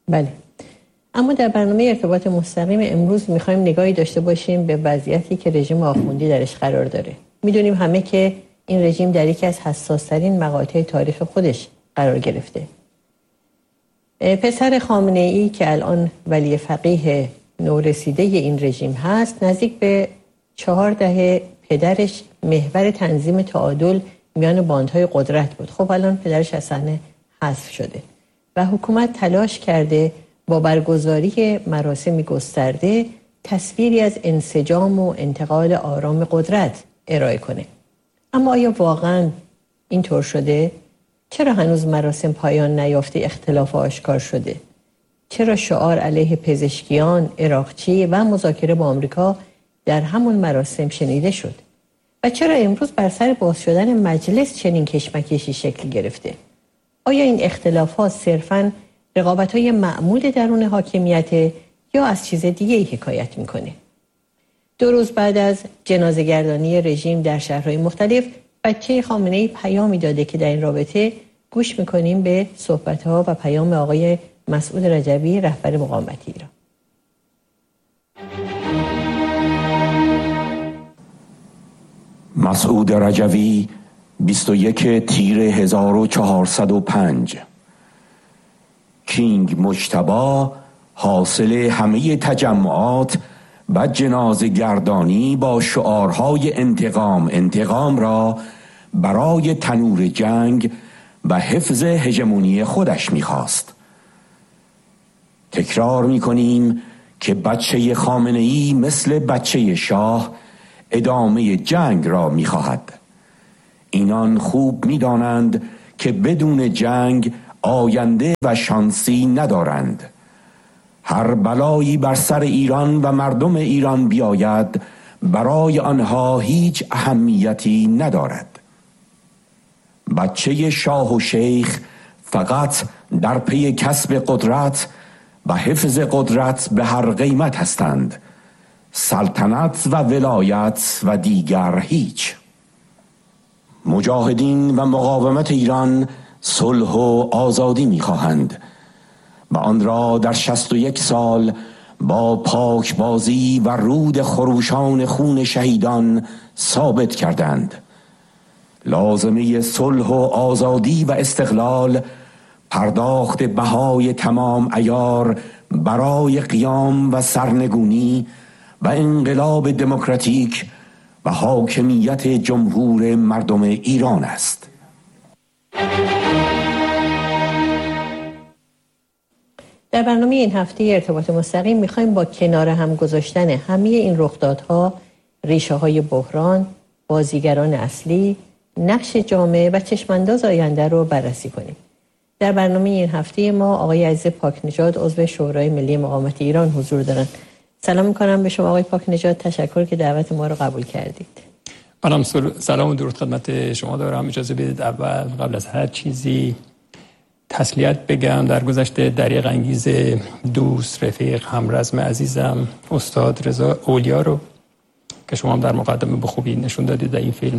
بله. اما در برنامه ارتباط مستقیم امروز میخوایم نگاهی داشته باشیم به وضعیتی که رژیم آخوندی درش قرار داره. میدونیم همه که این رژیم در یکی از حساس‌ترین مقاطع تاریخ خودش قرار گرفته. پسر خامنه‌ای که الان ولی فقیه نورسیده این رژیم هست، نزدیک به 4 دهه پدرش محور تنظیم تعادل میان باندهای قدرت بود. خب الان پدرش از صحنه حذف شده و حکومت تلاش کرده با برگزاری مراسمی گسترده تصویری از انسجام و انتقال آرام قدرت ارائه کنه. اما آیا واقعا اینطور شده؟ چرا هنوز مراسم پایان نیافته اختلاف آشکار شده؟ چرا شعار علیه پزشکیان، عراقچی و مذاکره با آمریکا در همون مراسم شنیده شد؟ و چرا امروز بر سر باز شدن مجلس چنین کشمکشی شکل گرفته؟ آیا این اختلافات صرفاً رقابت‌های معمول درون حاکمیت یا از چیز دیگه‌ای حکایت می‌کنه؟ 2 روز بعد از جنازه‌گردانی رژیم در شهرهای مختلف، بچه خامنه‌ای پیامی داده که در این رابطه گوش می‌کنیم به صحبت‌ها و پیام آقای مسعود رجوی، رهبر مقاومت ایران. مسعود رجوی، 21 تیر 1405. کینگ مجتبی حاصل همه تجمعات و جنازه گردانی با شعارهای انتقام را برای تنور جنگ و حفظ هژمونی خودش می‌خواست. تکرار می‌کنیم که بچه خامنه‌ای مثل بچه شاه ادامه جنگ را می‌خواهد. اینان خوب می‌دانند که بدون جنگ آینده و شانسی ندارند. هر بلایی بر سر ایران و مردم ایران بیاید برای آنها هیچ اهمیتی ندارد. بچه شاه و شیخ فقط در پی کسب قدرت و حفظ قدرت به هر قیمت هستند. سلطنت و ولایت و دیگر هیچ. مجاهدین و مقاومت ایران صلح و آزادی می‌خواهند و آن را در 61 سال با پاکبازی و رود خروشان خون شهیدان ثابت کردند. لازمه صلح و آزادی و استقلال پرداخت بهای تمام عیار برای قیام و سرنگونی و انقلاب دموکراتیک و حاکمیت جمهور مردم ایران است. در برنامه این هفته ارتباط مستقیم میخوایم با کنار هم گذاشتن همه این رخدادها، ریشه های بحران، بازیگران اصلی، نقش جامعه و چشمانداز آینده رو بررسی کنیم. در برنامه این هفته ما آقای عزیز پاکنژاد، عضو شورای ملی مقاومت ایران حضور دارند. سلام میکنم به شما آقای پاکنژاد، تشکر که دعوت ما رو قبول کردید. سلام و درود خدمت شما دارم. اجازه بدید اول قبل از هر چیزی تسلیت بگم در گذشته دریغ انگیز دوست، رفیق، همرزم عزیزم استاد رضا اولیا رو که شما هم در مقدمه به خوبی نشون دادید در این فیلم.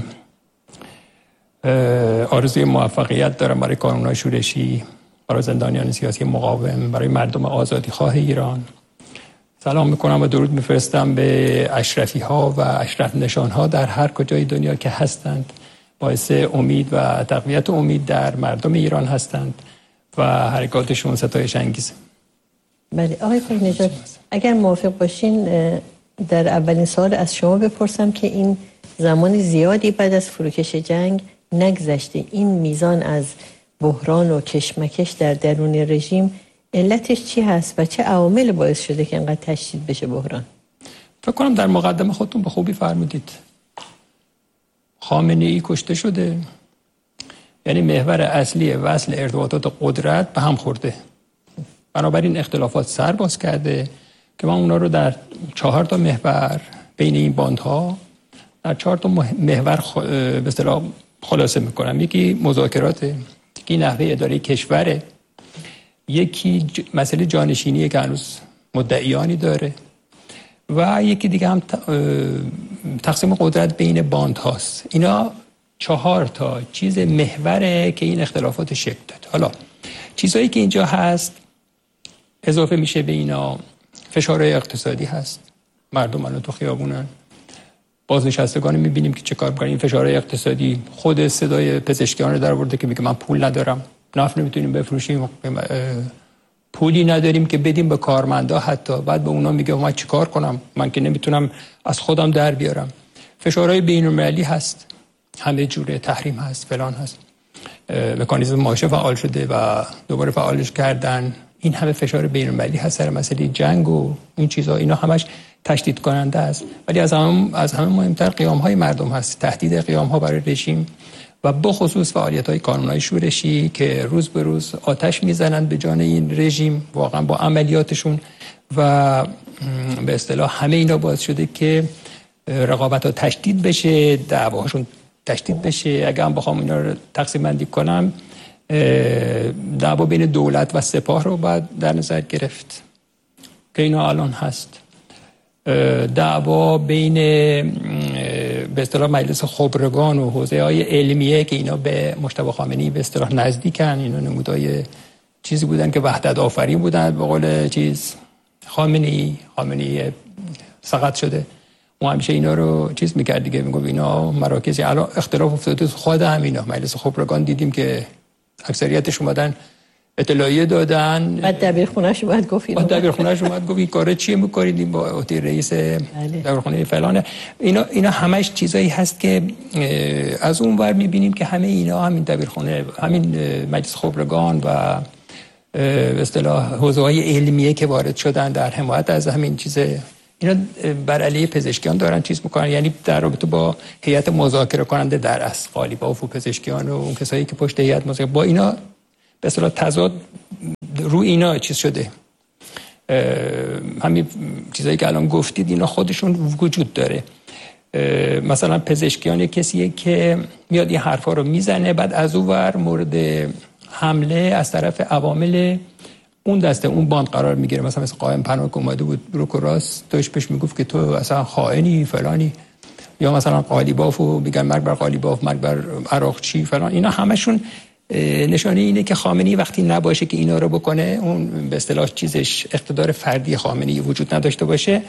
آرزوی موفقیت دارم برای کانون‌های شورشی، برای زندانیان سیاسی مقاوم، برای مردم آزادی خواه ایران. سلام میکنم و درود میفرستم به اشرفی ها و اشرف نشان ها در هر کجای دنیا که هستند، باعث امید و تقویت امید در مردم ایران هستند و حرکاتشون ستایش انگیزه. بله آقای پاکنژاد، اگر موافق باشین در اولین سوال از شما بپرسم که این زمان زیادی بعد از فروکش جنگ نگذشته، این میزان از بحران و کشمکش در درون رژیم علتش چی هست و چه عوامل باعث شده که انقدر تشدید بشه بحران؟ فکر کنم در مقدمه خودتون به خوبی فرمودید. خامنه‌ای کشته شده، یعنی محور اصلی وصل ارتباطات قدرت به هم خورده. بنابراین اختلافات سر باز کرده که من اونا رو در 4 محور بین این باندها در 4 محور به اصطلاح خلاصه میکنم. یکی مذاکراته، یکی نحوه اداره کشوره، یکی مسئله جانشینیه که هنوز مدعیانی داره و یکی دیگه هم تقسیم قدرت بین باند هاست. اینا 4 چیز محوره که این اختلافات شکل داد. حالا چیزایی که اینجا هست اضافه میشه به اینا فشارهای اقتصادی هست. مردم الان تو خیابونن، بازنشستگان میبینیم که چه کار میکنن. این فشارهای اقتصادی خود صدای پزشکیان رو در آورده که میگه من پول ندارم، نفت نمیتونیم بفروشیم، پولی نداریم که بدیم به کارمندا، حتی بعد به اونا میگه من چیکار کنم، من که نمیتونم از خودم در بیارم. فشارهای بین‌المللی هست، همه جوره، تحریم هست، فلان هست، مکانیزم معاشه فعال شده و دوباره فعالش کردن. این همه فشار بین‌المللی هست سر مسئله جنگ و این چیزها، اینا همش تشدید کننده است. ولی از همه مهمتر قیام‌های مردم هست، تهدید قیام‌ها برای رژیم و بخصوص فعالیت‌های کانون‌های شورشی که روز به روز آتش میزنند به جان این رژیم، واقعا با عملیاتشون و به اصطلاح همه اینا باعث شده که رقابت‌ها تشدید بشه، دعواهاشون تشدید بشه. اگه هم بخوام اینا رو تقسیم بندی کنم، دعوا بین دولت و سپاه رو باید در نظر گرفت که اینا الان هست. دعوا بین به اصطلاح مجلس خبرگان و حوزه‌های علمیه که اینا به مجتبی خامنه‌ای به اصطلاح نزدیکن، اینا نمودای چیزی بودن که وحدت آفرین بودن به قول خامنه‌ای سقط شده. ما همیشه اینا رو چیز می‌کرد دیگه، میگم اینا مراکزی. الان اختلاف افتاده خود همینا. مجلس خبرگان دیدیم که اکثریتش اومدن اطلاعیه دادن، بعد دبیرخونه‌اش اومد گفت این کار چیه می‌کنید با عهده رئیس دبیرخونه فلانه. اینا همش چیزایی هست که از اون ور می‌بینیم که همه اینا، همین دبیرخونه، همین مجلس خبرگان و به اصطلاح حوزه‌های علمیه که وارد شدن در حمایت از همین چیزه، اینا بر علیه پزشکیان دارن چیز میکنن. یعنی در رابطه با هیئت مذاکره کننده در اصل قالیباف و پزشکیان و اون کسایی که پشت هیئت مذاکره با اینا به اصطلاح تضاد رو اینا چیز شده. همین چیزایی که الان گفتید اینا خودشون وجود داره. مثلا پزشکیان کسیه که میاد این حرفا رو میزنه، بعد از اون ور مورد حمله از طرف عوامل اون دسته اون باند قرار میگیره. مثلا قائم پناه که اومده بود رو راست داشت بهش میگفت که تو اصلا خائنی فلانی، یا مثلا قالیبافو میگن مرگ بر قالیباف، مرگ بر عراقچی فلان. اینا همشون نشانه اینه که خامنه‌ای وقتی نباشه که اینا رو بکنه، اون به اصطلاح چیزش اقتدار فردی خامنه‌ای وجود نداشته باشه،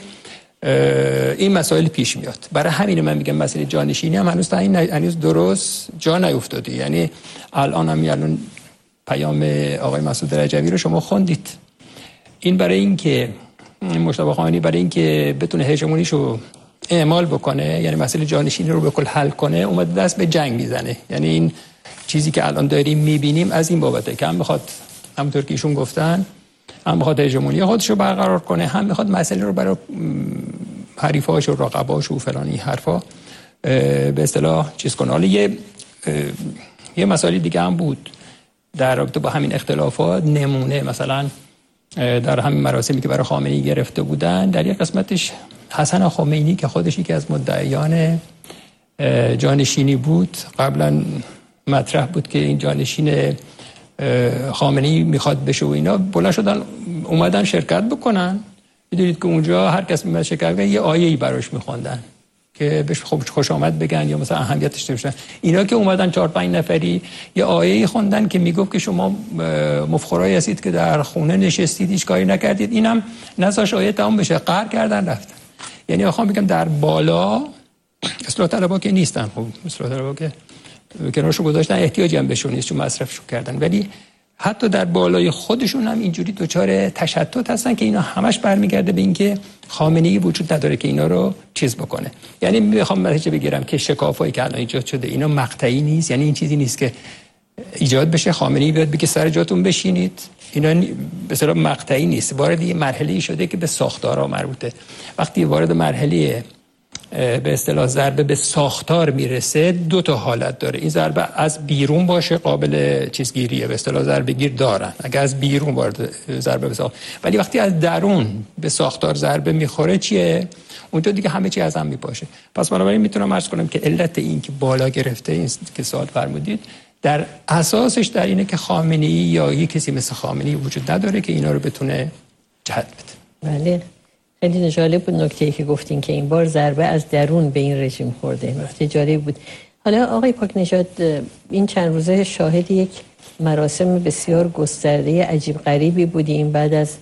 این مسائل پیش میاد. برای همین من میگم مسئله جانشینی هم هنوز درست جا نیفتاده. یعنی الان پیام آقای مسعود رجوی رو شما خوندید. این برای اینکه مجتبی خامنه‌ای برای اینکه بتونه هژمونیشو اعمال بکنه، یعنی مسئله جانشینی رو به کل حل کنه، اومده دست به جنگ میزنه. یعنی این چیزی که الان داریم میبینیم از این بابته که هم میخواد، همونطور که ایشون گفتن، هم میخواد هژمونی خودش رو برقرار کنه، هم میخواد مسئله رو برای حریفاش و رقباش و فلان این حرفا به اصطلاح چیز کنه. حالا یه مسئله دیگه هم بود در رابطه با همین اختلافات. نمونه مثلا در همین مراسمی که برای خامنه‌ای گرفته بودن، در یک قسمتش حسن خمینی که خودش یکی از مدعیان جانشینی بود، قبلا مطرح بود که این جانشین خامنه‌ای میخواد بشه و اینا، بلند شدن اومدن شرکت بکنن. میدونید که اونجا هر کس میاد شرکت کنه یه آیه‌ای براش میخوندن که بهش خوش آمد بگن یا مثلا اهمیتش نمیشن. اینا که اومدن 4-5 نفری یه آیه‌ای خوندن که میگفت که شما مفخرایی هستید که در خونه نشستید هیچ کاری نکردید. اینم نذاش آیه تمام بشه، قهر کردن رفتن. یعنی آخه میگم در بالا اصلاح طلبا که نیستن، خب اصلاح طلبا که کنارشون گذاشتن، احتیاجی هم بهشون نیست چون مصرفشون کردن، ولی حتی در بالای خودشون هم اینجوری دوچار تشتت هستن که اینا همش برمیگرده به اینکه خامنه‌ای وجود نداره که اینا رو چیز بکنه. یعنی میخوام نتیجه بگیرم که شکافایی که الان ایجاد شده اینا مقطعی نیست، یعنی این چیزی نیست که ایجاد بشه خامنه‌ای بیاد بگه سر جاتون بشینید. اینا به اصطلاح مقطعی نیست، وارد یه مرحله‌ای شده که به ساختارها مربوطه. وقتی وارد مرحله به اصطلاح ضربه به ساختار میرسه، دو تا حالت داره. این ضربه از بیرون باشه قابل چیزگیریه، به اصطلاح ضربه گیر دارن اگه از بیرون وارد ضربه به ساختار، ولی وقتی از درون به ساختار ضربه میخوره چیه؟ اونجا دیگه همه چی از هم میپاشه. پس بنابراین میتونم عرض کنم که علت این که بالا گرفته، این که سوال فرمودید، در اساسش در اینه که خامنه‌ای یا یک کسی مثل خامنه‌ای وجود نداره که اینا رو بتونه جهت بده. بله، خیلی جالب بود نکته‌ای که گفتین که این بار ضربه از درون به این رژیم خورده. نکته جالب بود. حالا آقای پاکنژاد، این چند روزه شاهد یک مراسم بسیار گسترده عجیب غریبی بودیم بعد از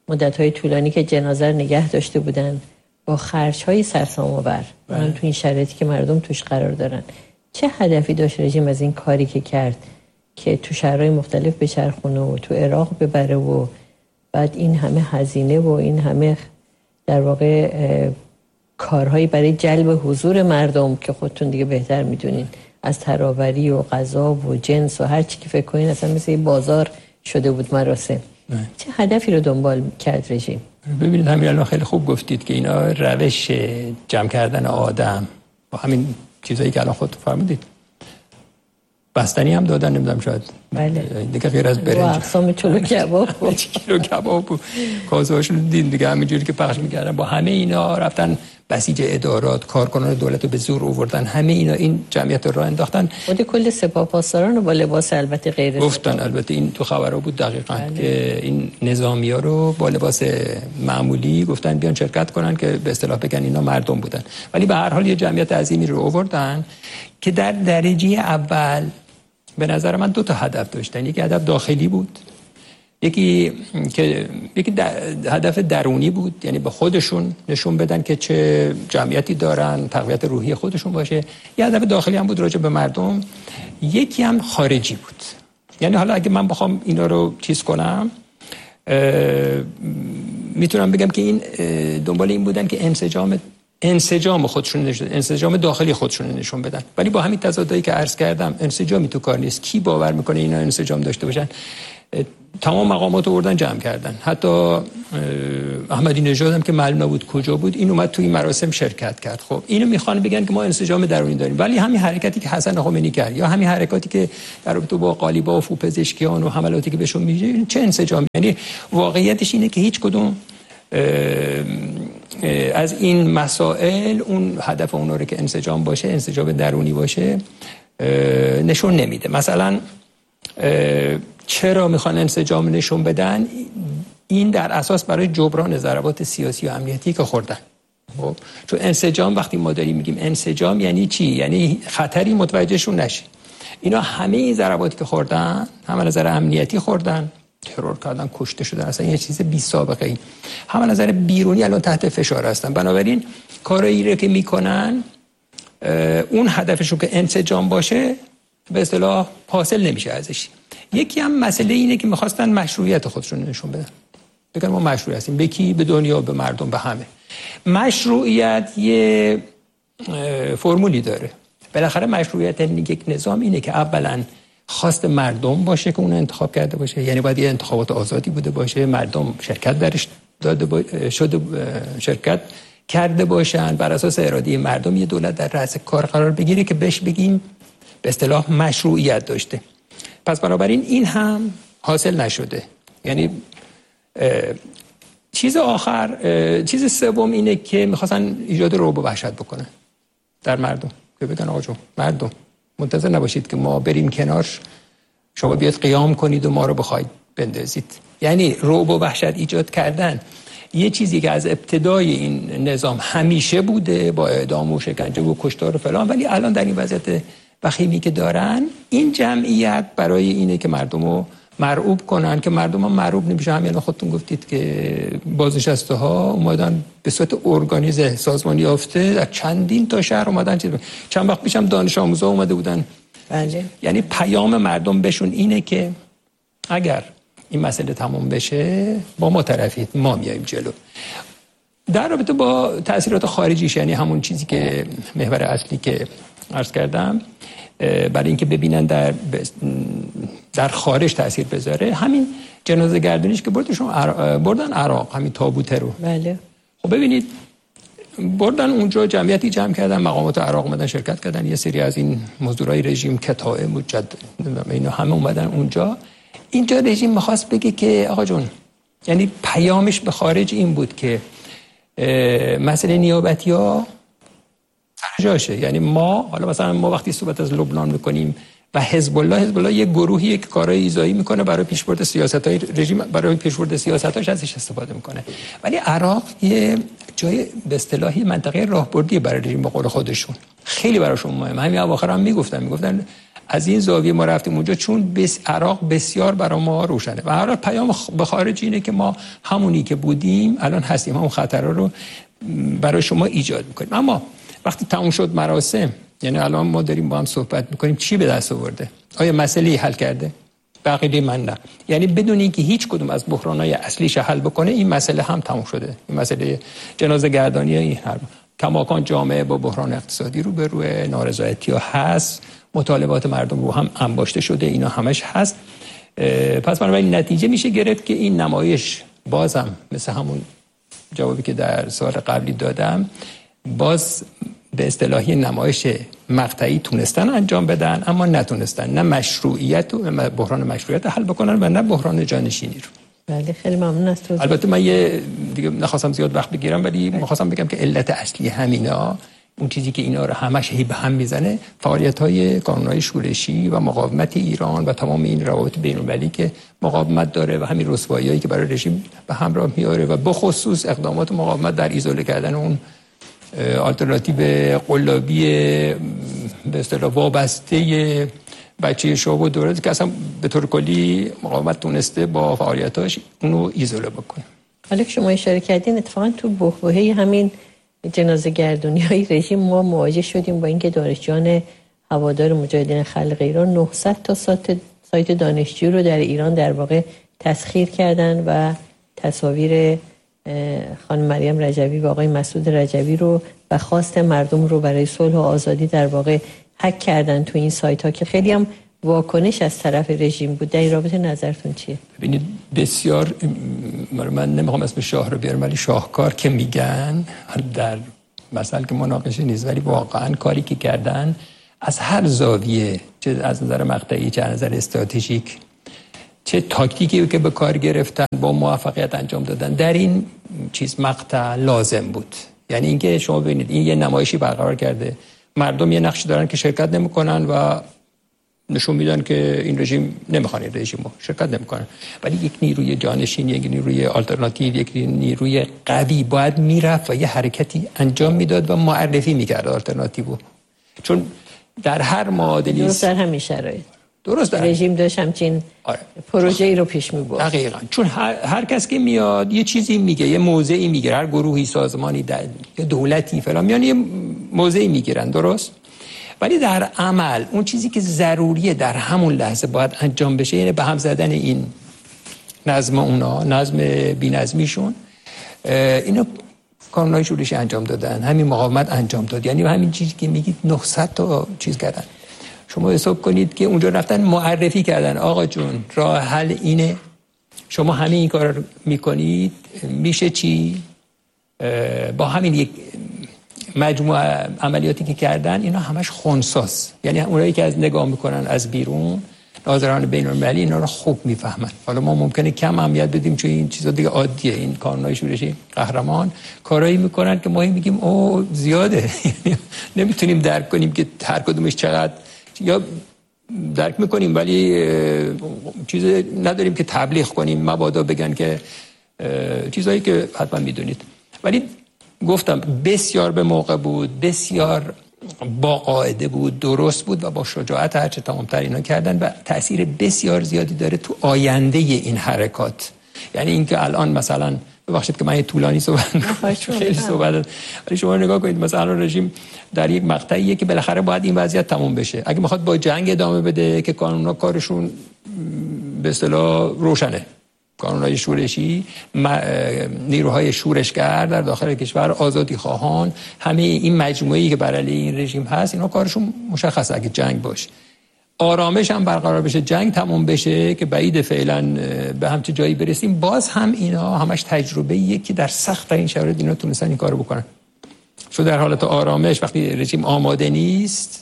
مدت‌های طولانی که جنازه رو نگه داشته بودن با خرج‌های سرسام‌آور من تو این شرایطی که مردم توش قرار دارن. چه هدفی داشت رژیم از این کاری که کرد که تو شهرهای مختلف بچرخونه و تو عراق ببره و بعد این همه هزینه و این همه در واقع کارهایی برای جلب حضور مردم که خودتون دیگه بهتر میدونین، از تراوری و غذا و جنس و هر چی که فکر کنین اصلا مثل یه بازار شده بود مراسم. چه هدفی رو دنبال کرد رژیم؟ ببینید همین الان خیلی خوب گفتید که اینا روش جمع کردن آدم با همین چیزایی که الان خودتون فرمودید، بستنی هم دادن، نمیدونم شاید بله دیگه غیر از برنج اقسام چلو کباب کیلو کباب و کاسه‌هاشون دید دیگه همینجوری که پخش می‌کردن. با همه اینا رفتن بسیج ادارات، کارکنان دولت رو به زور آوردن، همه اینا این جمعیت رو راه انداختن. خود کل سپاهپاسداران رو با لباس البته غیر گفتن، البته این تو خبرها بود دقیقاً که این نظامی‌ها رو با لباس معمولی گفتن بیان شرکت کنن که به اصطلاح بگن اینا مردم بودن. ولی به هر حال یه جمعیت عظیمی رو آوردن که در درجه اول به نظر من 2 تا هدف داشتن. یکی هدف داخلی بود، یکی هدف درونی بود، یعنی به خودشون نشون بدن که چه جمعیتی دارن، تقویت روحی خودشون باشه. یه هدف داخلی هم بود راجع به مردم، یکی هم خارجی بود. یعنی حالا اگه من بخوام اینا رو چیز کنم میتونم بگم که این دنبال این بودن که انسجام خودشون نشون، انسجام داخلی خودشون نشون بدن. ولی با همین تضادایی که عرض کردم انسجامی تو کار نیست. کی باور میکنه اینا انسجام داشته باشن؟ تمام مقامات رو بردن جمع کردن. حتی احمدی نژاد هم که معلوم نبود کجا بود، این اومد توی مراسم شرکت کرد. خب اینو میخوان بگن که ما انسجام درونی داریم، ولی همین حرکتی که حسن خمینی کرد یا همین حرکاتی که در رابطه با قالیباف و پزشکیان و حملاتی که بهشون میشه، چه انسجامی؟ یعنی واقعیتش اینه که هیچ کدوم از این مسائل اون هدف اون رو که انسجام باشه، انسجام درونی باشه نشون نمیده. مثلا چرا میخوان انسجام نشون بدن؟ این در اساس برای جبران ضربات سیاسی و امنیتی که خوردن. خب چون انسجام، وقتی ما داریم میگیم انسجام یعنی چی؟ یعنی خطری متوجهشون نشه. اینا همه این ضرباتی که خوردن، هم از نظر امنیتی خوردن، ترور کردن، کشته شدن، اصلا یه چیز بی سابقه ای. هم از نظر بیرونی الان تحت فشار هستن. بنابراین کارایی رو که میکنن اون هدفشون که انسجام باشه به اصطلاح حاصل نمیشه ازش. یکی هم مسئله اینه که میخواستن مشروعیت خودشون نشون بدن، بگن ما مشروع هستیم. به کی؟ به دنیا، به مردم، به همه. مشروعیت یه فرمولی داره. بالاخره مشروعیت یک نظام اینه که اولا خواست مردم باشه که اون انتخاب کرده باشه، یعنی باید یه انتخابات آزادی بوده باشه، مردم شرکت درش شرکت کرده باشن، بر اساس اراده مردم یه دولت در رأس کار قرار بگیره که بهش بگیم به اصطلاح مشروعیت داشته. پس بنابراین این هم حاصل نشده. یعنی چیز سوم اینه که میخواستن ایجاد رعب و وحشت بکنن در مردم، که بگن آقا جون مردم منتظر نباشید که ما بریم کنار، شما بیاد قیام کنید و ما رو بخواید بندازید. یعنی رعب و وحشت ایجاد کردن یه چیزی که از ابتدای این نظام همیشه بوده، با اعدام و شکنجه و کشتار و فلان، ولی الان در این وضعیت وخیمی که دارن، این جمعیت برای اینه که مردم رو مرعوب کنن، که مردم هم مرعوب نمیشه. همین خودتون گفتید که بازنشسته ها اومدن به صورت ارگانیزه سازمانی یافته در چندین تا شهر اومدن. چند وقت پیشم دانش آموزا اومده بودن. بله. یعنی پیام مردم بهشون اینه که اگر این مسئله تمام بشه با ما طرفید، ما میایم جلو. در رابطه با تأثیرات خارجیش، یعنی همون چیزی که محور اصلی که عرض کردم، برای اینکه ببینن در خارج تأثیر بذاره، همین جنازه گردونیش که بردن عراق، همین تابوت رو. بله. خب ببینید بردن اونجا، جمعیتی جمع کردن، مقامات عراق اومدن شرکت کردن، یه سری از این مزدورای رژیم کتائب مجدد اینا همه اومدن اونجا. اینجا رژیم می‌خواست بگه که آقا جون، یعنی پیامش به خارج این بود که مسئله نیابتی‌ها جاشه. یعنی حالا مثلا ما وقتی صحبت از لبنان میکنیم و حزب الله یه گروهیه که کارهای ایذایی میکنه برای پیشبرد سیاست‌های رژیم، برای پیشبرد سیاستاش ازش استفاده میکنه. ولی عراق یه جای به اصطلاحی منطقه راهبردی برای رژیم به قول خودشون، خیلی براشون مهمه. همین اواخر هم میگفتن از این زاویه ما رفتیم اونجا چون عراق بسیار برای ما روشنه و هر پیام به خارج اینه که ما همونی که بودیم الان هستیم، همون خطرها رو برای شما ایجاد میکنیم. اما وقتی تموم شد مراسم، یعنی الان ما داریم با هم صحبت میکنیم، چی به دست آورده؟ آیا مسئله حل کرده؟ بقیه من نه. یعنی بدون اینکه هیچ کدوم از بحران‌های اصلیش حل بکنه این مسئله هم تموم شده. این مسئله جنازه گردانی این حرف کماکان جامعه با بحران اقتصادی رو به روی نارضایتی‌ها هست، مطالبات مردم رو هم انباشته شده، اینا همش هست. پس بنابراین نتیجه میشه گرفت که این نمایش بازم مثل همون جوابی که در سال قبلی دادم، باز به اصطلاحی نمایش مقطعی تونستن انجام بدن اما نتونستن نه مشروعیت و بحران مشروعیت حل بکنن و نه بحران جانشینی رو. بله خیلی ممنون از توضیح. البته من دیگه نخواستم زیاد وقت بگیرم ولی می‌خواستم بگم که علت اصلی همینا، اون چیزی که اینا رو همش به هم میزنه، فعالیت‌های کانون‌های شورشی و مقاومت ایران و تمام این روابط بین‌المللی که مقاومت داره و همین رسوایی‌هایی که برای رژیم به همراه میاره و به خصوص اقدامات مقاومت در ایزوله کردن اون آلترناتیو قلابی به اصطلاح وابسته بچه شاه و دولت که اصلا به طور کلی مقاومت تونسته با فعالیتاش اونو ایزوله بکنه. حالا که شما اشاره کردین اتفاقا تو بحبوحه همین جنازه گردونی‌های رژیم ما مواجه شدیم با اینکه دانشجویان هوادار مجاهدین خلق ایران 900 تا سایت دانشجو رو در ایران در واقع تسخیر کردن و تصاویر خانم مریم رجبی و آقای مسعود رجبی رو و خواست مردم رو برای صلح و آزادی در واقع هک کردن تو این سایت ها که خیلی هم واکنش از طرف رژیم بود. در این رابطه نظرتون چیه؟ ببینید بسیار، من نمیخوام اسم شاه رو بیارم ولی شاهکار که میگن در مسئله که مناقشه نیست، ولی واقعا کاری که کردن از هر زاویه، چه از نظر مقطعی چه از نظر استراتژیک، چه تاکتیکی که به کار گرفتن با موفقیت انجام دادن در این چیز مقطع لازم بود. یعنی اینکه شما ببینید این یه نمایشی برقرار کرده، مردم یه نقشی دارن که شرکت نمیکنن و نشون میدن که این رژیم نمیخوان، این رژیمو شرکت نمیکنن، ولی یک نیروی جانشین، یک نیروی آلترناتیو، یک نیروی قوی باید میرفت و یه حرکتی انجام میداد و معرفی میکرد آلترناتیو، چون در هر معادلی درست در همین شرایط درست در رژیم داشت همچین پروژه‌ای رو پیش می‌برد. دقیقاً، چون هر کس که میاد یه چیزی میگه، یه موضعی میگیره، هر گروهی، سازمانی، یا دولتی فلان میان یه موضعی میگیرن، درست؟ ولی در عمل اون چیزی که ضروریه در همون لحظه باید انجام بشه، یعنی به هم زدن این نظم اونا، نظم بی‌نظمیشون، اینو کانون‌های شورشی انجام دادن، همین مقاومت انجام داد. یعنی همین چیزی که میگید 900 تا چیز کردن. شما حساب کنید که اونجا رفتن معرفی کردن آقا جون راه حل اینه، شما همه این کار رو میکنید، میشه چی؟ با همین یک مجموعه عملیاتی که کردن اینا همش خنثاست. یعنی اونایی که از نگاه میکنن از بیرون، ناظران بین‌المللی اینا رو خوب میفهمن. حالا ما ممکنه کم اهمیت بدیم چون این چیزا دیگه عادیه، این کانون‌های شورشی قهرمان کارایی میکنن که ما میگیم اوه زیاده. نمیتونیم درک کنیم که هر کدومش چقدر، یا درک میکنیم ولی چیز نداریم که تبلیغ کنیم، مبادا بگن که چیزایی که حتما میدونید. ولی گفتم بسیار به موقع بود، بسیار با قاعده بود، درست بود و با شجاعت هرچه تمامتر اینا کردن و تأثیر بسیار زیادی داره تو آینده این حرکات. یعنی اینکه الان مثلا ببخشید که من یه طولانی خیلی صحبت، ولی شما نگاه کنید مثلا رژیم در یک مقطعیه که بالاخره باید این وضعیت تموم بشه. اگه میخواد با جنگ ادامه بده که قانونا کارشون به اصطلاح روشنه، قانونهای شورشی، نیروهای شورشگر در داخل کشور، آزادی خواهان، همه این مجموعه‌ای که بر علیه این رژیم هست، اینا کارشون مشخصه. اگه جنگ باشه، آرامش هم برقرار بشه، جنگ تموم بشه که بعید فعلا به همچین جایی برسیم، باز هم اینا همش تجربه‌ایه که در سخت‌ترین شرایط اینا تونستن این کارو بکنن. چون در حالت آرامش وقتی رژیم آماده نیست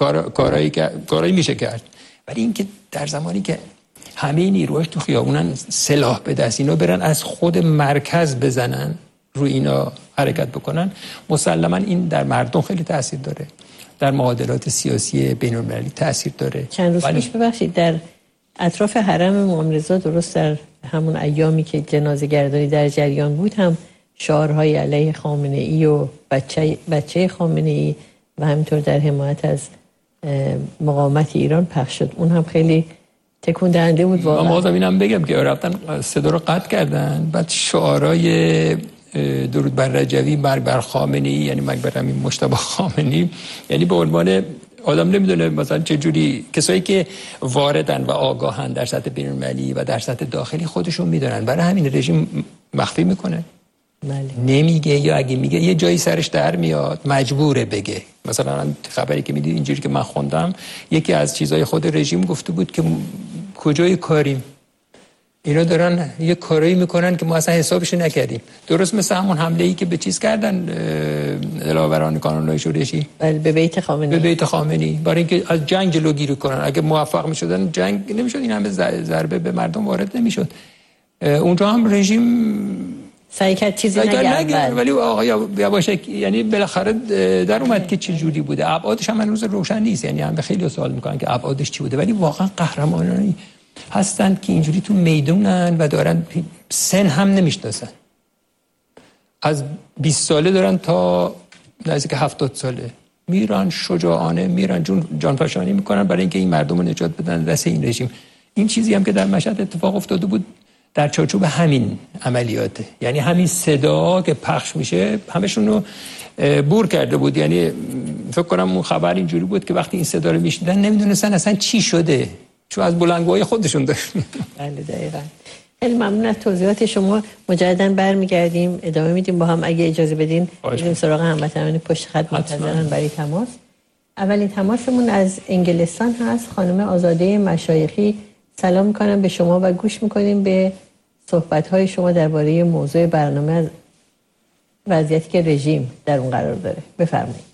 کارایی میشه کرد، ولی اینکه در زمانی که همه نیروهاش تو خیابونن، سلاح به دست، اینا برن از خود مرکز بزنن روی اینا حرکت بکنن، مسلما این در مردم خیلی تاثیر داره، در معادلات سیاسی بین‌المللی تاثیر داره. چند روز پیش ببخشید در اطراف حرم امام رضا، درست در همون ایامی که جنازه گردانی در جریان بود، هم شعارهای علیه خامنه‌ای و بچه خامنه‌ای و همینطور در حمایت از مقاومت ایران پخش شد. اون هم خیلی تکون دهنده بود واقعا. ما اینم بگم که رفتن صدا رو قطع کردن، بعد شعارهای درود بر رجوی، مرگ بر خامنه‌ای، یعنی مرگ بر همین مجتبی خامنه‌ای، یعنی به عنوان آدم نمیدونه مثلا چه جوری کسایی که واردن و آگاهن در سطح بین‌المللی و در سطح داخلی خودشون میدونن، برای همین رژیم مخفی میکنه. نمیگه، یا اگه میگه یه جایی سرش در میاد مجبوره بگه. مثلا خبری که میدید اینجوری که من خوندم، یکی از چیزای خود رژیم گفته بود که کجای کاریم، اینا دارن یه کارایی میکنن که ما اصلا حسابش نکردیم. درست مثل همون حمله‌ای که به چیز کردن دلاوران کانون‌های شورشی به بیت خامنه‌ای برای اینکه از جنگ جلوگیری کنن. اگه موفق میشدن جنگ نمیشد، این همه ضربه به مردم وارد نمیشد. اونجا هم رژیم سعی کرد چیزی نگه، ولی آقا یواشکی یعنی بالاخره در اومد که چه جوری بوده. ابعادش هم هنوز روشن نیست، یعنی هم خیلی سوال میکنن که ابعادش چی بوده، ولی واقعا قهرمانانی هستند که اینجوری تو میدونن و دارن سن هم نمیشناسن، از 20 ساله دارن تا نزدیک 70 ساله میرن، شجاعانه میرن، جانفشانی میکنن برای اینکه این مردم رو نجات بدن دست این رژیم. این چیزی هم که در مشهد اتفاق افتاده بود در چارچوب همین عملیاته، یعنی همین صدا که پخش میشه همشون رو بور کرده بود. یعنی فکر کنم اون خبر اینجوری بود که وقتی این صدا رو میشنیدن نمیدونستن اصلا چی شده، چون از بلندگوهای خودشون داشت. بله دقیقاً. خیلی ممنون از توضیحات شما. مجدداً برمیگردیم ادامه میدیم با هم، اگه اجازه بدین بریم سراغ هموطنان پشت خط منتظرن برای تماس. اولین تماسمون از انگلستان هست، خانم آزاده مشایخی. سلام میکنم به شما و گوش میکنیم به صحبت‌های شما درباره موضوع برنامه از وضعیتی که رژیم در اون قرار داره. بفرمایید.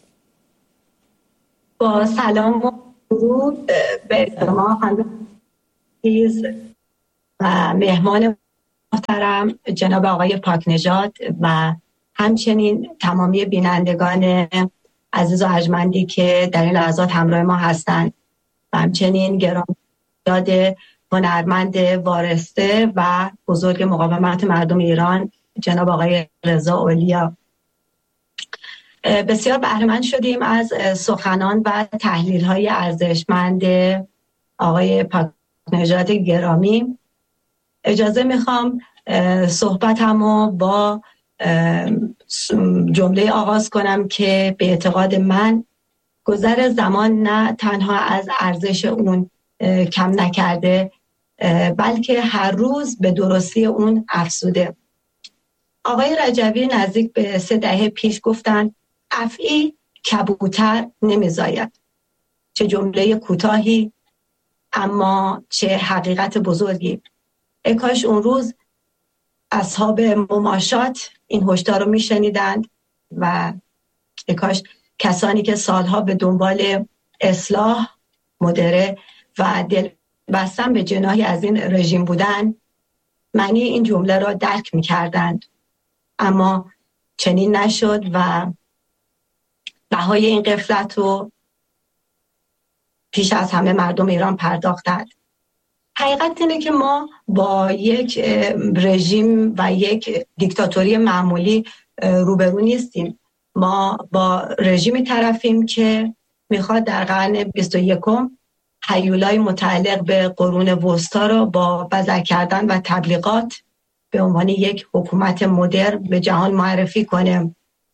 با سلام و درود به شما خانم عزیز و مهمان محترم جناب آقای پاکنژاد و همچنین تمامی بینندگان عزیز و ارجمندی که در این لحظات همراه ما هستند و همچنین گرامی‌داد هنرمند وارسته و بزرگ مقاومت مردم ایران جناب آقای رضا اولیا. بسیار بهره‌مند شدیم از سخنان و تحلیل‌های ارزشمند آقای پاکنژاد گرامی. اجازه میخوام صحبتمو با جمله آغاز کنم که به اعتقاد من گذر زمان نه تنها از ارزش اون کم نکرده، بلکه هر روز به درستی اون افزوده. آقای رجوی نزدیک به 3 دهه پیش گفتن افعی کبوتر نمیزاید. چه جمله کوتاهی اما چه حقیقت بزرگی. ای کاش اون روز اصحاب مماشات این هشدار رو میشنیدند و ای کاش کسانی که سالها به دنبال اصلاح، مدره و دل بستن به جناحی از این رژیم بودن معنی این جمله را درک میکردند، اما چنین نشد و بهای این غفلت رو پیش از همه مردم ایران پرداختند. حقیقت اینه که ما با یک رژیم و یک دیکتاتوری معمولی روبرو نیستیم. ما با رژیمی طرفیم که میخواد در قرن 21 هیولای متعلق به قرون وسطا رو با بزک کردن و تبلیغات به عنوان یک حکومت مدرن به جهان معرفی کنه.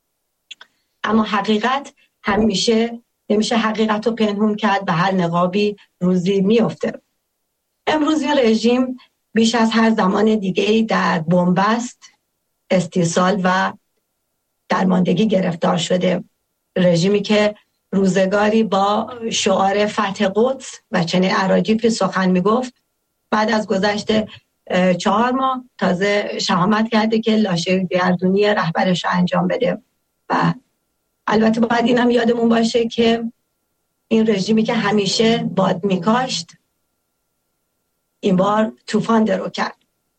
اما حقیقت همیشه نمیشه حقیقت رو پنهون کرد، به هر نقابی روزی میفته. امروز این رژیم بیش از هر زمان دیگه‌ای در بنبست، استیصال و درماندگی گرفتار شده. رژیمی که روزگاری با شعار فتح قدس و چنین اراجیفی سخن میگفت، بعد از گذشت 4 ماه تازه شهامت کرده که لاشه‌گردونی رهبرش رو انجام بده. و البته باید اینم یادمون باشه که این رژیمی که همیشه باد میکاشت این بار طوفان درو کرد.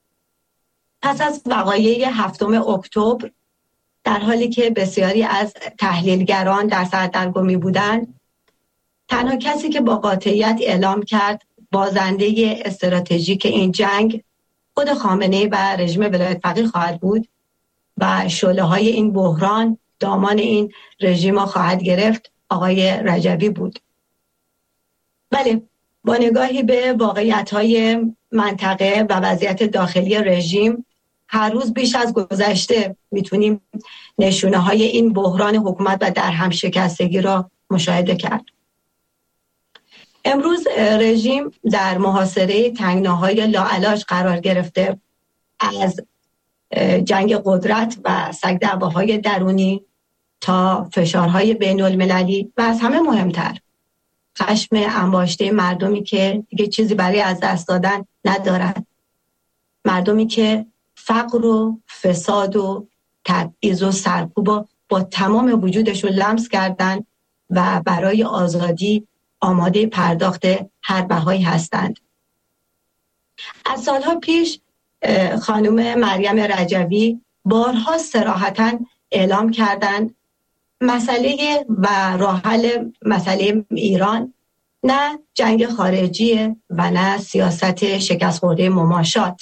پس از وقایع 7 اکتبر، در حالی که بسیاری از تحلیلگران در سردرگمی بودند، تنها کسی که با قاطعیت اعلام کرد بازنده استراتژیک این جنگ خود خامنه‌ای و رژیم ولایت فقیه خواهد بود و شعله‌های این بحران دامان این رژیم خواهد گرفت، آقای رجوی بود. بله، با نگاهی به واقعیت‌های منطقه و وضعیت داخلی رژیم هر روز بیش از گذشته میتونیم نشونه‌های این بحران حکومت و در هم شکستگی را مشاهده کرد. امروز رژیم در محاصره تنگناهای لاعلاج قرار گرفته، از جنگ قدرت و سگ‌دعواهای درونی تا فشارهای بین المللی و از همه مهمتر خشم انباشته مردمی که دیگه چیزی برای از دست دادن ندارد، مردمی که فقر و فساد و تبعیض و سرکوب با تمام وجودشون لمس کردن و برای آزادی آماده پرداخت هر بهایی هستند. از سالها پیش خانم مریم رجوی بارها صراحتاً اعلام کردند مسئله و راه حل مسئله ایران نه جنگ خارجی و نه سیاست شکست خورده مماشات.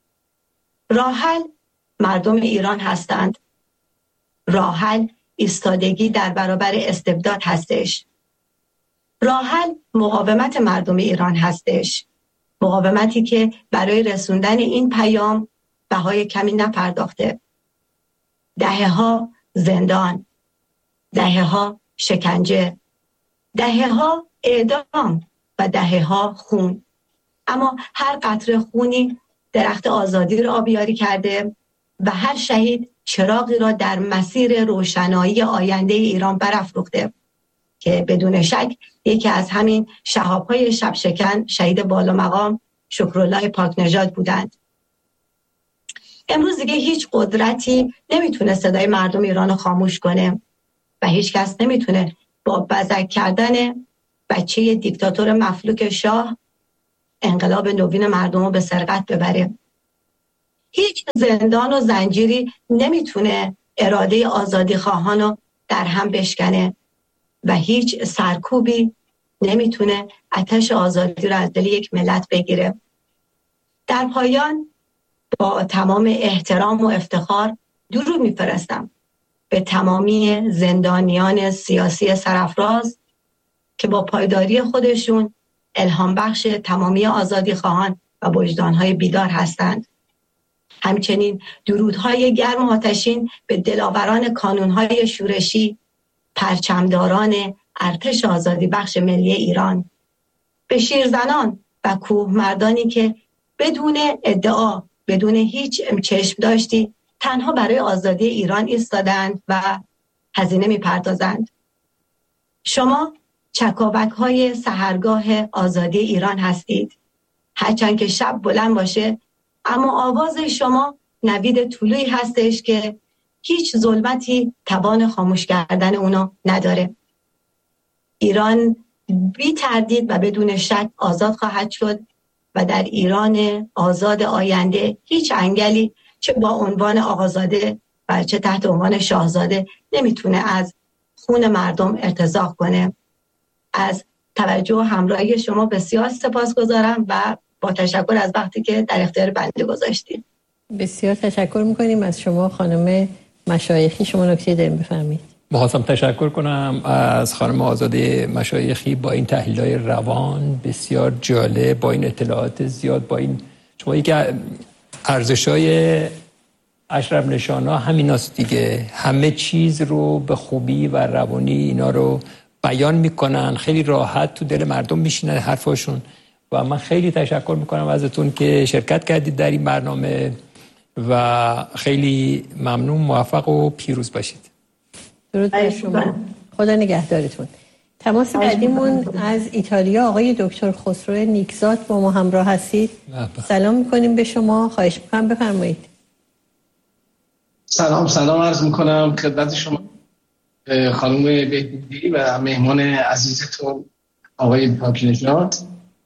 راه حل مردم ایران هستند. راه حل ایستادگی در برابر استبداد هستش. راه حل مقاومت مردم ایران هستش. مقاومتی که برای رسوندن این پیام بهای کمی نپرداخته. دهه‌ها زندان، دهه‌ها شکنجه، دهه‌ها اعدام و دهه‌ها خون. اما هر قطره خونی درخت آزادی را آبیاری کرده و هر شهید چراغی را در مسیر روشنایی آینده ایران برافروخته که بدون شک یکی از همین شهاب‌های شبشکن شهید بالا مقام شکرالله پاکنژاد بودند. امروز دیگه هیچ قدرتی نمیتونه صدای مردم ایران رو خاموش کنه و هیچ کس نمیتونه با بزک کردن بچه دیکتاتور مفلوک شاه انقلاب نوین مردم رو به سرقت ببره. هیچ زندان و زنجیری نمیتونه اراده آزادی خواهان رو در هم بشکنه و هیچ سرکوبی نمیتونه آتش آزادی رو از دل یک ملت بگیره. در پایان با تمام احترام و افتخار درود میفرستم به تمامی زندانیان سیاسی سرافراز که با پایداری خودشون الهام بخش تمامی آزادی خواهان و وجدانهای بیدار هستند. همچنین درودهای گرم و آتشین به دلاوران کانونهای شورشی، پرچمداران ارتش آزادی بخش ملی ایران، به شیرزنان و کوهمردانی که بدون ادعا، بدون هیچ چشم داشتی تنها برای آزادی ایران ایستادند و هزینه می‌پردازند. شما چکاوک‌های سحرگاه آزادی ایران هستید. هرچند که شب بلند باشه اما آواز شما نوید طلوعی هستش که هیچ ظلمتی توان خاموش کردن اونو نداره. ایران بی تردید و بدون شک آزاد خواهد شد و در ایران آزاد آینده هیچ انگلی چه با عنوان آقازاده و چه تحت عنوان شاهزاده نمیتونه از خون مردم ارتزاق کنه. از توجه و همراهی شما بسیار سپاسگزارم و با تشکر از وقتی که در اختیار بنده گذاشتید. بسیار تشکر میکنیم از شما خانم مشایخی. شما نکته داریم بفرمایید. می‌خواستم تشکر کنم از خانم آزاده مشایخی با این تحلیل‌های روان بسیار جالب، با این اطلاعات زیاد، با این شما که ارزش‌های اشرف نشان‌ها همیناست دیگه، همه چیز رو به خوبی و روانی اینا رو بیان میکنن، خیلی راحت تو دل مردم میشینه حرفاشون و من خیلی تشکر میکنم ازتون که شرکت کردید در این برنامه و خیلی ممنون، موفق و پیروز باشید. درود بر شما. خدا نگهدارتون. تماس بعدیمون از ایتالیا آقای دکتر خسرو نیکزاد با ما همراه هستید. سلام میکنیم به شما، خواهش میکنم بفرمایید. سلام عرض میکنم خدمت شما خانم بهبودی و مهمان عزیزتون آقای پاکنژاد.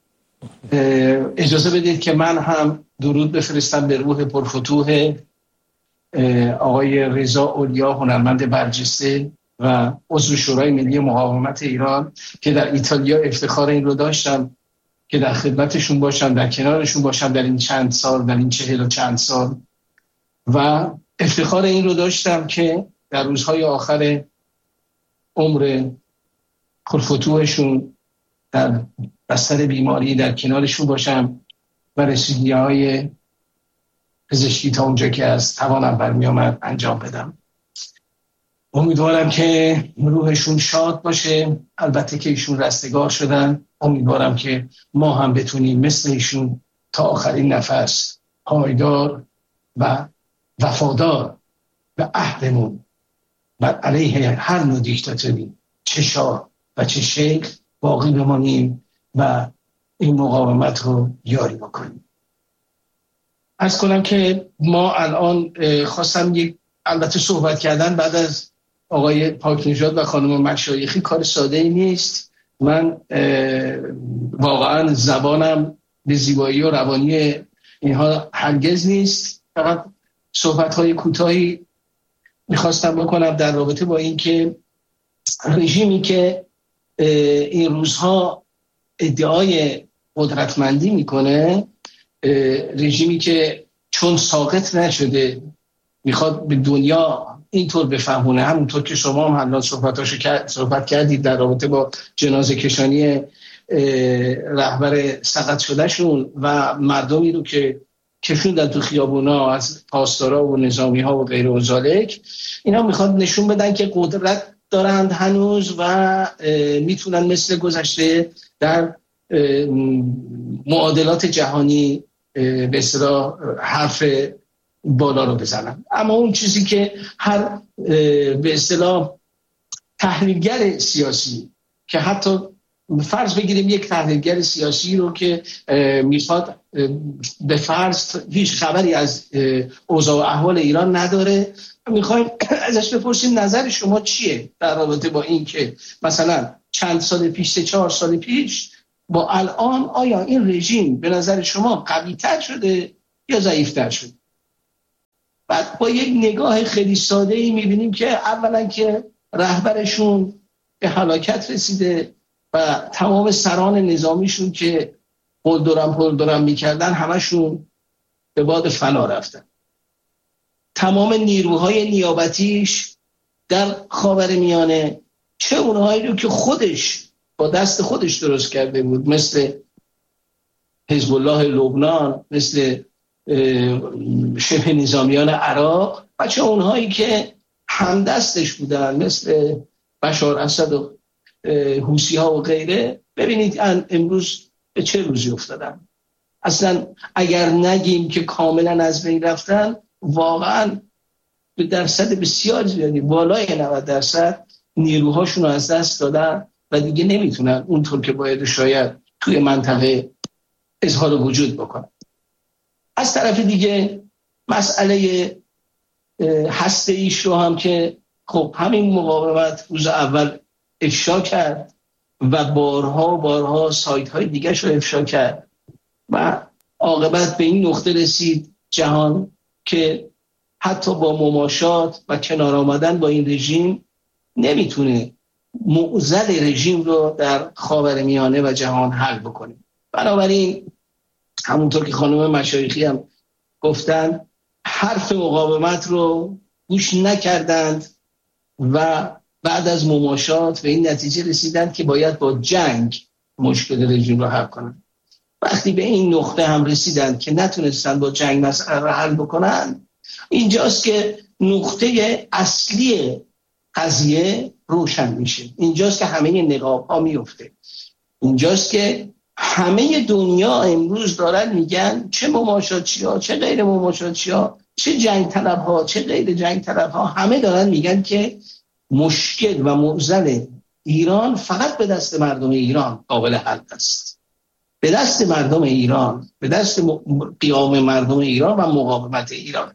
اجازه بدید که من هم درود بفرستم به روح پرفتوح آقای رضا اولیا، هنرمند برجسته و عضو شورای ملی مقاومت ایران که در ایتالیا افتخار این رو داشتم که در خدمتشون باشم، در کنارشون باشم در این چند سال، در این 40 و چند سال، و افتخار این رو داشتم که در روزهای آخر عمر پرفتوحشون در بستر بیماری در کنارشون باشم و رسیدگی‌های پزشکی تا اونجا که از توانم برمی آمد انجام بدم. امیدوارم که روحشون شاد باشه. البته که ایشون رستگار شدن، امیدوارم که ما هم بتونیم مثل ایشون تا آخرین نفس پایدار و وفادار به عهدمون بر علیه هر نوع دیکتاتوری، چه شاه و چه شیخ، باقی بمانیم و این مقاومت رو یاری بکنیم. عرض کنم که ما الان خواستم البته صحبت کردن بعد از آقای پاکنژاد و خانم مشایخی کار ساده ای نیست. من واقعا زبانم به زیبایی و روانی اینها هرگز نیست. فقط صحبت‌های کوتاهی میخواستم بکنم در رابطه با این که رژیمی که این روزها ادعای قدرتمندی میکنه، رژیمی که چون ساقط نشده میخواد به دنیا اینطور بفهمونه، همونطور که شما هم الان صحبت کردید در رابطه با جنازه کشانی رهبر سقط شده شون و مردمی رو که کشوندن تو خیابونا از پاسدارا و نظامی ها و غیر و ذالک، اینا میخواد نشون بدن که قدرت دارند هنوز و میتونن مثل گذشته در معادلات جهانی به اصطلاح حرف بالا رو بزنن. اما اون چیزی که هر به اصطلاح تحلیلگر سیاسی، که حتی فرض بگیریم یک تحلیلگر سیاسی رو که میخواد به فرض هیچ خبری از اوضاع و احوال ایران نداره، میخوایم ازش بپرسیم نظر شما چیه در رابطه با این که مثلا چند سال پیش، 4 سال پیش با الان، آیا این رژیم به نظر شما قوی‌تر شده یا ضعیف‌تر شده؟ بعد با یک نگاه خیلی ساده‌ای می‌بینیم که اولا که رهبرشون به هلاکت رسیده و تمام سران نظامیشون که پلدرم می‌کردن همشون به باد فنا رفتن. تمام نیروهای نیابتیش در خاورمیانه، چه اونهایی رو که خودش با دست خودش درست کرده بود مثل حزب الله لبنان، مثل شبه نظامیان عراق، و چه اونهایی که همدستش بودن مثل بشار اسد و حوثی ها و غیره. ببینید امروز به چه روزی افتادن. اصلا اگر نگیم که کاملا از بین رفتن، واقعا به درصد بسیار زیادی، بالای 90% نیروهاشون رو از دست دادن و دیگه نمیتونن اونطور که باید شاید توی منطقه اظهار وجود بکنن. از طرف دیگه مسئله هسته‌ایش رو هم که خب همین مقاومت روز اول افشا کرد و بارها سایت های دیگه رو افشا کرد و عاقبت به این نقطه رسید جهان که حتی با مماشات و کنار آمدن با این رژیم نمیتونه معضل رژیم رو در خاورمیانه و جهان حل بکنه. بنابراین همونطور که خانم مشایخی هم گفتن، حرف مقاومت رو گوش نکردند و بعد از مماشات به این نتیجه رسیدند که باید با جنگ مشکل رژیم رو حل کنند. وقتی به این نقطه هم رسیدند که نتونستند با جنگ مسئله رو حل بکنند، اینجاست که نقطه اصلی قضیه روشن میشه. اینجاست که همه نقاب ها میفته. اینجاست که همه دنیا امروز دارن میگن چه مماشاتی ها، چه غیر مماشاتی ها، چه جنگ طلب ها، چه غیر جنگ طلب ها، همه دارن میگن که مشکل و معضل ایران فقط به دست مردم ایران قابل حل است. به دست مردم ایران، به دست قیام مردم ایران و مقاومت ایران.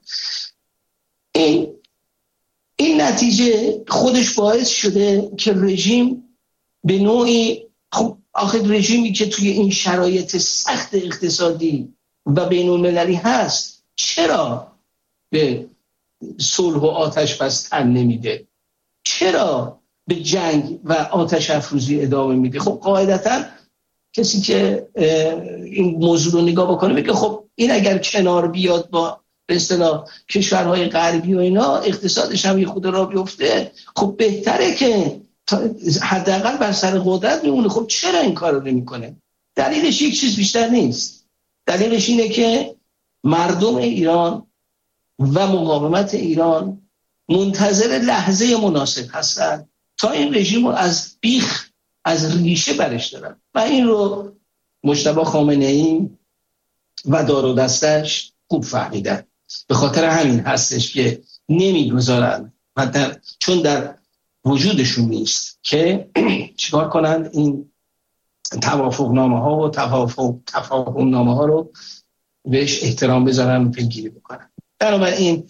این نتیجه خودش باعث شده که رژیم به نوعی، خب آخر رژیمی که توی این شرایط سخت اقتصادی و بین‌المللی هست چرا به صلح و آتش بس تن نمیده؟ چرا به جنگ و آتش افروزی ادامه میده؟ خب قاعدتاً کسی که این موضوع رو نگاه بکنه میگه خب این اگر کنار بیاد با به اصطلاح کشورهای غربی و اینا، اقتصادش هم یه خود را بیفته، خب بهتره که حداقل بر سر قدرت میمونه. خب چرا این کارو نمیکنه؟ دلیلش یک چیز بیشتر نیست. دلیلش اینه که مردم ایران و مقاومت ایران منتظر لحظه مناسب هستن تا این رژیم رو از بیخ، از ریشه برش دارن و این رو مجتبی خامنه‌ای و دار و دستش خوب فهمیدن. به خاطر همین هستش که نمیگذارن و چون در وجودشون نیست که چیکار کنند این توافقنامه ها و تفاهمنامه ها رو بهش احترام بذارن و پیگیری بکنن. بنابراین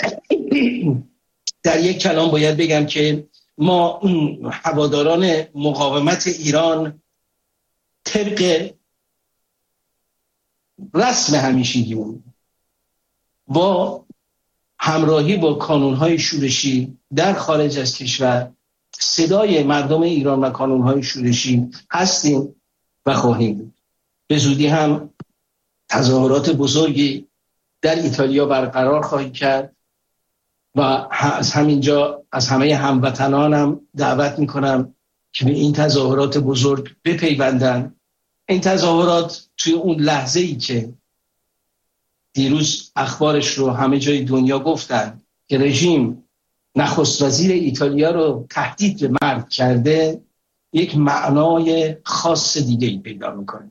در یک کلام باید بگم که ما هواداران مقاومت ایران طبق رسم همیشگیمون با همراهی با کانونهای شورشی در خارج از کشور صدای مردم ایران و کانونهای شورشی هستیم و خواهیم بود. به زودی هم تظاهرات بزرگی در ایتالیا برقرار خواهیم کرد و از همینجا از همه هموطنانم دعوت میکنم که به این تظاهرات بزرگ بپیوندن. این تظاهرات توی اون لحظه‌ای که دیروز اخبارش رو همه جای دنیا گفتن که رژیم نخست وزیر ایتالیا رو تهدید به مرگ کرده، یک معنای خاص دیگه‌ای پیدا میکنه.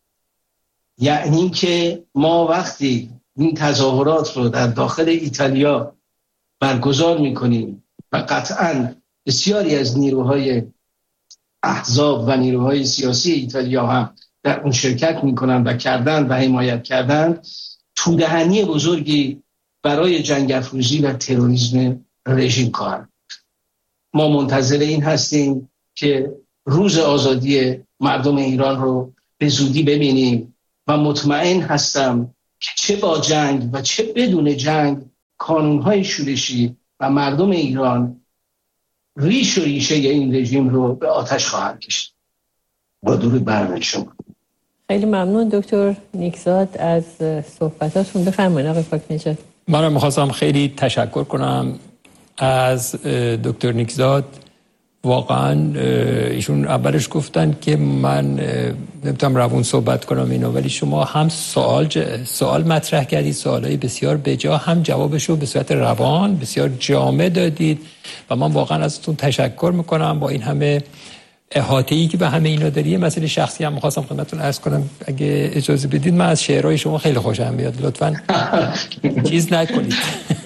یعنی که ما وقتی این تظاهرات رو در داخل ایتالیا برگزار میکنیم و قطعاً بسیاری از نیروهای احزاب و نیروهای سیاسی ایتالیا هم در اون شرکت میکنن و کردن و حمایت کردن، تودهنی بزرگی برای جنگ افروزی و تروریسم رژیم خواهد. ما منتظر این هستیم که روز آزادی مردم ایران رو به زودی ببینیم و مطمئن هستم که چه با جنگ و چه بدون جنگ کانونهای شورشی و مردم ایران ریش و ریشه این رژیم رو به آتش خواهند کشید. با درود بر شما. خیلی ممنون دکتر نیکزاد از صحبتاتون. بفرمایید آقای پاکنژاد. من می‌خواستم خیلی تشکر کنم از دکتر نیکزاد. واقعا ایشون اولش گفتن که من نمیتونم روون صحبت کنم اینو، ولی شما هم سوال مطرح کردید، سوالای بسیار بجا، هم جوابش رو به صورت روان بسیار جامع دادید و من واقعا ازتون تشکر میکنم. با این همه احاطه‌ای که به همه اینا داری، مسئله شخصی هم می‌خواستم خدمتتون عرض کنم اگه اجازه بدید. من از شعرهای شما خیلی خوشم میاد، لطفاً چیز نکنید.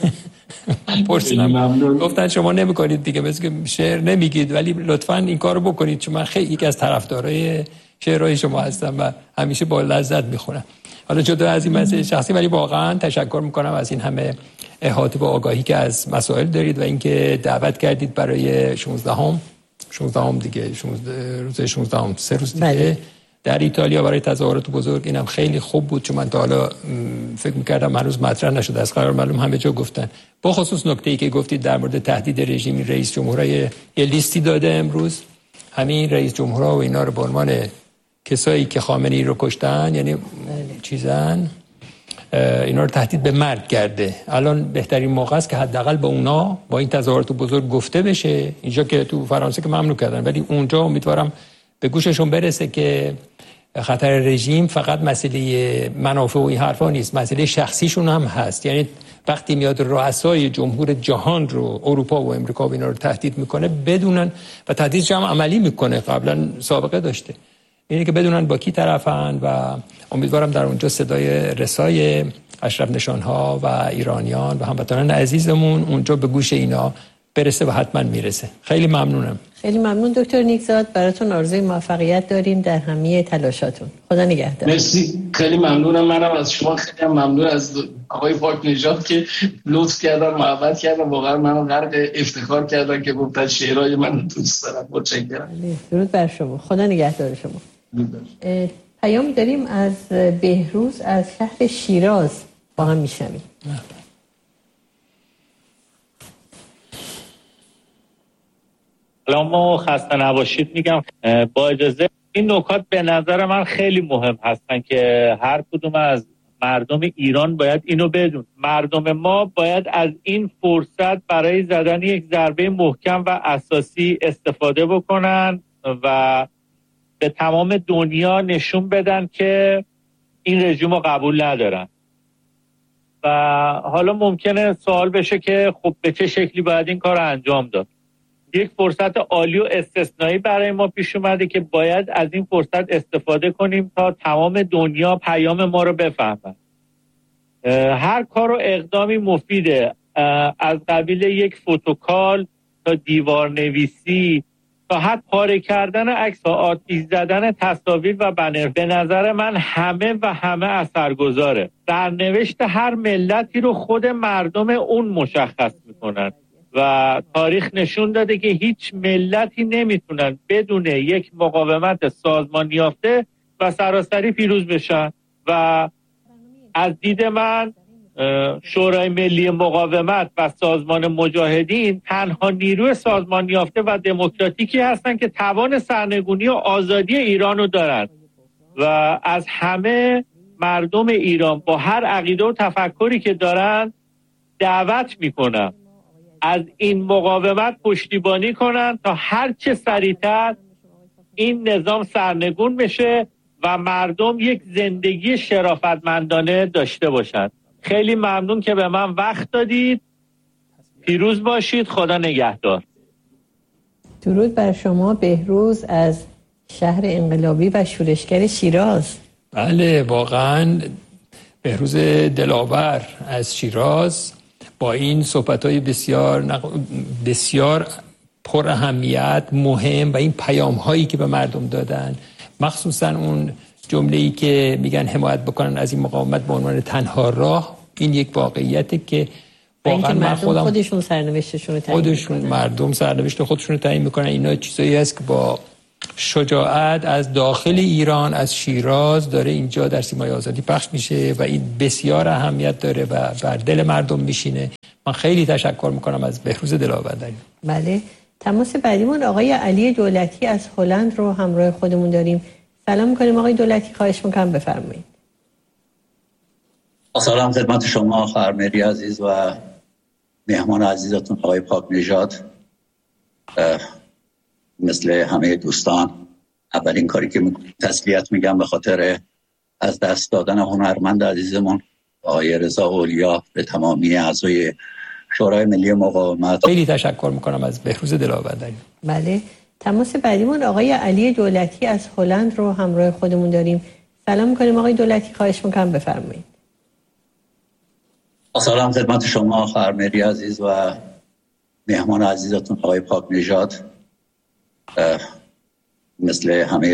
پرسیدم گفتن شما نمی‌کنید دیگه، مثل که شعر نمیگید، ولی لطفاً این کارو بکنید چون من خیلی یکی از طرفدارای شعرهای شما هستم و همیشه با لذت میخونم. حالا جدا از این مسئله شخصی، ولی واقعاً تشکر میکنم از این همه احاطه و آگاهی که از مسائل دارید و اینکه دعوت کردید برای 16 دیگه، 16 3 روز دیگه در ایتالیا برای تظاهرات بزرگ. اینم خیلی خوب بود چون من تا حالا فکر می‌کردم هنوز مطرح نشده، از قرار معلوم همه جا گفتن. با خصوص نکته‌ای که گفتید در مورد تهدید رژیم، رئیس جمهور یه لیستی داده امروز، همین رئیس جمهورها و اینا رو به عنوان کسایی که خامنه‌ای رو کشتن، یعنی چیزن، اینا رو تهدید به مرگ کرده. الان بهترین موقع است که حداقل با اونا با این تظاهرات بزرگ گفته بشه. اینجا که تو فرانسه که ممنوع کردن، ولی اونجا امیدوارم به گوششون برسه که خطر رژیم فقط مسئله منافع و این حرفا نیست، مسئله شخصیشون هم هست. یعنی وقتی میاد رؤسای جمهور جهان رو، اروپا و امریکا و اینا رو تهدید میکنه بدونن و تهدیدش هم عملی میکنه، قبلا سابقه داشته، اینه که بدونن با کی طرفن و امیدوارم در اونجا صدای رسای اشرف نشانها و ایرانیان و هموطنان عزیزمون اونجا به گوش اینا برسه و حتما میرسه. خیلی ممنونم. خیلی ممنون دکتر نیکزاد، براتون آرزوی موفقیت داریم در همه تلاشاتون. خدا نگهدار. مرسی، خیلی ممنونم. منم از شما خیلی ممنون، از آقای پاکنژاد که لطف کردن، محبت کردن، واقعا منو غرق افتخار کردن که گفتن شعرهای من دوست دارم. متشکرم. درود بر شما. خدا نگهدار شما. پیام داریم از بهروز از شهر شیراز، با هم میشنویم. سلام، خسته نباشید میگم. با اجازه این نکات به نظر من خیلی مهم هستن که هر کدوم از مردم ایران باید اینو بدون. مردم ما باید از این فرصت برای زدن یک ضربه محکم و اساسی استفاده بکنن و به تمام دنیا نشون بدن که این رژیم رو قبول ندارن. و حالا ممکنه سوال بشه که خب به چه شکلی باید این کار رو انجام داد. یک فرصت عالی و استثنایی برای ما پیش اومده که باید از این فرصت استفاده کنیم تا تمام دنیا پیام ما رو بفهمن. هر کار و اقدامی مفیده، از قبیل یک فوتوکال تا دیوار نویسی تا حتی پاره کردن عکس‌ها، آتیش زدن تصاویر و بنر. به نظر من همه اثرگذاره. سرنوشت هر ملتی رو خود مردم اون مشخص میکنن و تاریخ نشون داده که هیچ ملتی نمیتونن بدون یک مقاومت سازمان یافته و سراسری پیروز بشن. و از دید من شورای ملی مقاومت و سازمان مجاهدین تنها نیروی سازمان یافته و دموکراتیکی هستند که توان سرنگونی و آزادی ایران رو دارند و از همه مردم ایران با هر عقیده و تفکری که دارند دعوت میکنم از این مقاومت پشتیبانی کنند تا هر چه سریعتر این نظام سرنگون بشه و مردم یک زندگی شرافتمندانه داشته باشند. خیلی ممنون که به من وقت دادید. پیروز باشید. خدا نگهدار. درود بر شما بهروز از شهر انقلابی و شورشگر شیراز. بله واقعا بهروز دلاور از شیراز با این صحبت‌های بسیار پر اهمیت، مهم و این پیام‌هایی که به مردم دادن، مخصوصا اون جمله‌ای که میگن حمایت بکنن از این مقاومت به عنوان تنها راه، این یک واقعیته که واقعا من خودشون سرنوشتشون رو تعیین میکنن. مردم سرنوشت خودشون رو تعیین میکنن. اینا چیزایی هست که با شجاعت از داخل ایران، از شیراز داره اینجا در سیمای آزادی پخش میشه و این بسیار اهمیت داره و بر دل مردم میشینه. من خیلی تشکر میکنم از بهروز دلاور. بله، تماس بعدیمون آقای علی دولتی از هلند رو همراه خودمون داریم. سلام میکنیم آقای دولتی، خواهش میکنم بفرمایید. سلام خدمت شما خواهر مری عزیز و مهمان عزیزتون آقای پاک نژاد. مثل همه دوستان اولین کاری که تسلیت میگم به خاطر از دست دادن هنرمند عزیزمون آقای رضا اولیا به تمامی اعضای شورای ملی مقاومت. خیلی تشکر میکنم از بهروز دلاور. بله، تماس بعدیمون آقای علی دولتی از هلند رو همراه خودمون داریم. سلام میکنیم آقای دولتی، خواهش میکنم بفرمایید. سلام خدمت شما خواهر مری عزیز و مهمان عزیزتون آقای پاک نژاد. مثل همه